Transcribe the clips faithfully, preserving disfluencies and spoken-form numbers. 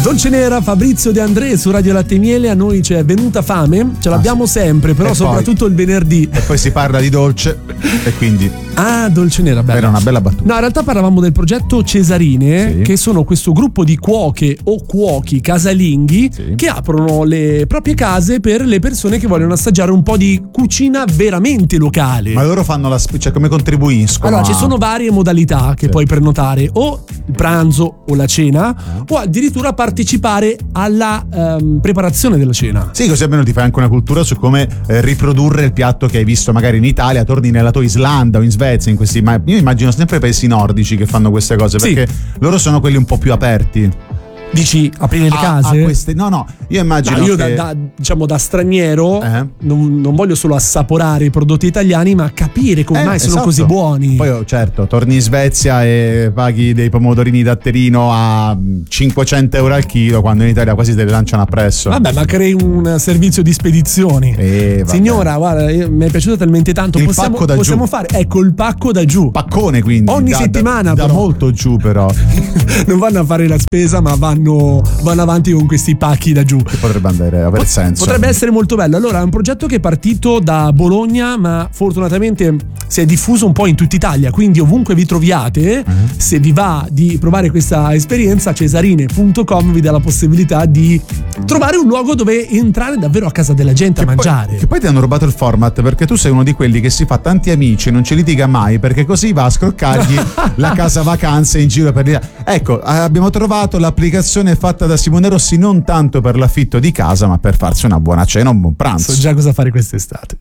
Dolce Nera, Fabrizio De André su Radio Latte e Miele. A noi c'è venuta fame, ce l'abbiamo sempre, però e soprattutto poi, il venerdì. E poi si parla di dolce e quindi ah, Dolce Nera, bella. Era una bella battuta. No, in realtà parlavamo del progetto Cesarine, sì. che sono questo gruppo di cuoche o cuochi casalinghi, sì, che aprono le proprie case per le persone che vogliono assaggiare un po' di cucina veramente locale. Ma loro fanno la cioè come contribuiscono? Allora, ci sono varie modalità che sì. puoi prenotare, o il pranzo o la cena, uh-huh. o addirittura partecipare alla um, preparazione della cena. Sì, così almeno ti fai anche una cultura su come eh, riprodurre il piatto che hai visto magari in Italia, torni nella tua Islanda o in Svezia, in questi, ma io immagino sempre i paesi nordici che fanno queste cose, perché sì. loro sono quelli un po' più aperti. Dici aprire le a, case? A queste, no, no, io immagino no, io che... da, da, diciamo da straniero eh. non, non voglio solo assaporare i prodotti italiani, ma capire come eh, mai sono esatto. così buoni. Poi certo, torni in Svezia e paghi dei pomodorini datterino a cinquecento euro al chilo, quando in Italia quasi te le lanciano appresso. Vabbè, ma crei un servizio di spedizioni. Eh, Signora, guarda, mi è piaciuto talmente tanto. Il possiamo, pacco da possiamo giù. fare, ecco, il pacco da giù. Paccone, quindi. Ogni da, settimana. Da, da molto giù, però. Non vanno a fare la spesa, ma vanno, vanno avanti con questi pacchi da giù. Che potrebbe andare, avere senso. Potrebbe essere molto bello. Allora, è un progetto che è partito da Bologna, ma fortunatamente si è diffuso un po' in tutta Italia, quindi ovunque vi troviate, uh-huh. se vi va di provare questa esperienza, cesarine punto com vi dà la possibilità di trovare un luogo dove entrare davvero a casa della gente che a mangiare. Poi, che poi ti hanno rubato il format, perché tu sei uno di quelli che si fa tanti amici e non ci litiga mai, perché così va a scroccargli la casa vacanze in giro per l'Italia. Ecco, abbiamo trovato l'applicazione fatta da Simone Rossi non tanto per l'affitto di casa, ma per farsi una buona cena, un buon pranzo. So già cosa fare quest'estate.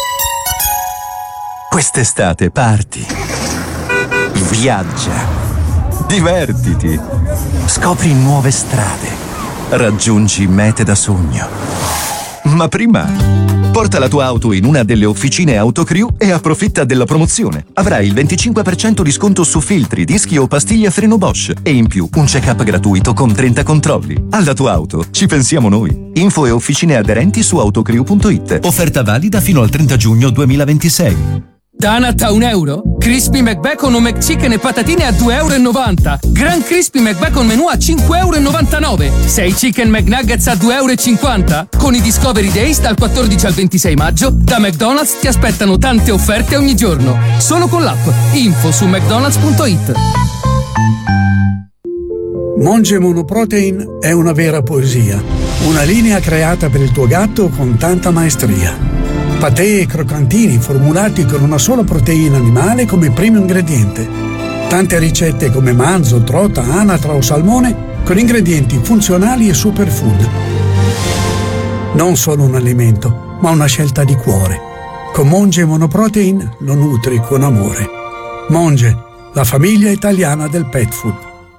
Quest'estate parti, viaggia, divertiti, scopri nuove strade, raggiungi mete da sogno. Ma prima, porta la tua auto in una delle officine Autocrew e approfitta della promozione. Avrai il venticinque per cento di sconto su filtri, dischi o pastiglie a freno Bosch e in più un check-up gratuito con trenta controlli. Alla tua auto ci pensiamo noi. Info e officine aderenti su autocrew punto it. Offerta valida fino al trenta giugno duemilaventisei. Donut a un euro? Crispy McBacon o McChicken e patatine a due e novanta euro. Grand Crispy McBacon menù a cinque e novantanove euro. sei Chicken McNuggets a due e cinquanta euro. Con i Discovery Days dal quattordici al ventisei maggio, da McDonald's ti aspettano tante offerte ogni giorno. Solo con l'app. Info su mcdonalds punto it. Monge Monoprotein è una vera poesia. Una linea creata per il tuo gatto con tanta maestria. Patè e croccantini formulati con una sola proteina animale come primo ingrediente. Tante ricette come manzo, trota, anatra o salmone con ingredienti funzionali e superfood. Non solo un alimento, ma una scelta di cuore. Con Monge Monoprotein lo nutri con amore. Monge, la famiglia italiana del pet food.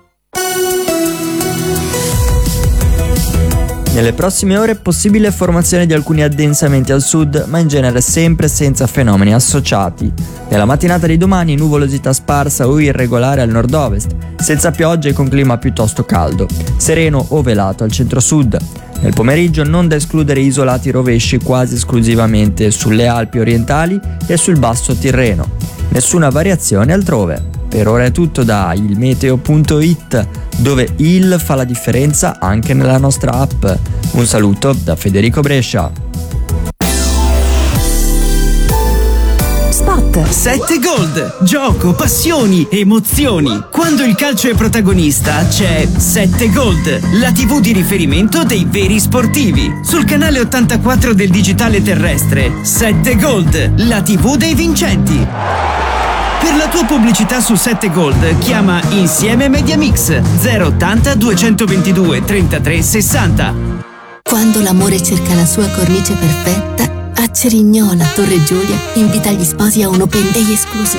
Nelle prossime ore è possibile formazione di alcuni addensamenti al sud, ma in genere sempre senza fenomeni associati. Nella mattinata di domani nuvolosità sparsa o irregolare al nord-ovest, senza piogge e con clima piuttosto caldo, sereno o velato al centro-sud. Nel pomeriggio non da escludere isolati rovesci quasi esclusivamente sulle Alpi orientali e sul basso Tirreno. Nessuna variazione altrove. Per ora è tutto da ilmeteo punto it, dove il fa la differenza anche nella nostra app. Un saluto da Federico Brescia. Spot. sette Gold. Gioco, passioni, emozioni. Quando il calcio è protagonista c'è sette Gold, la tivù di riferimento dei veri sportivi. Sul canale ottantaquattro del digitale terrestre, sette Gold, la tivù dei vincenti. Per la tua pubblicità su sette Gold chiama Insieme Mediamix zero ottanta duecentoventidue trentatré sessanta. Quando l'amore cerca la sua cornice perfetta, a Cerignola Torre Giulia invita gli sposi a un open day esclusivo.